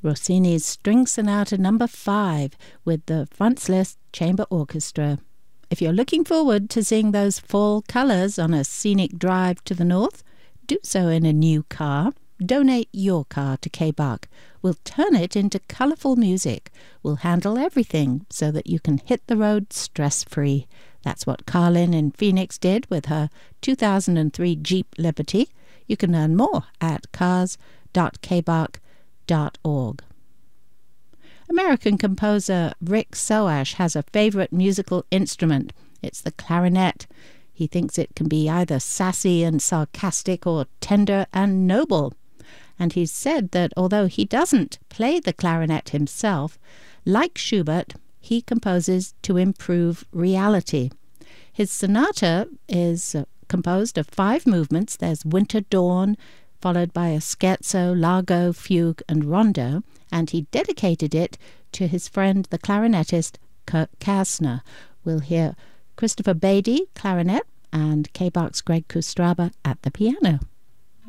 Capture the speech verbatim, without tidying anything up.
Rossini's String Sonata number five with the Franz Liszt Chamber Orchestra. If you're looking forward to seeing those fall colours on a scenic drive to the north, do so in a new car. Donate your car to K-Bach. We'll turn it into colourful music. We'll handle everything so that you can hit the road stress-free. That's what Carlin in Phoenix did with her two thousand three Jeep Liberty. You can learn more at cars dot k bach dot org. American composer Rick Soash has a favorite musical instrument. It's the clarinet. He thinks it can be either sassy and sarcastic or tender and noble. And he's said that although he doesn't play the clarinet himself, like Schubert, he composes to improve reality. His sonata is uh, composed of five movements. There's Winter Dawn, followed by a scherzo, largo, fugue, and rondo, and he dedicated it to his friend, the clarinetist Kirk Kastner. We'll hear Christopher Beatty, clarinet, and K-Bach's Greg Kustraba at the piano.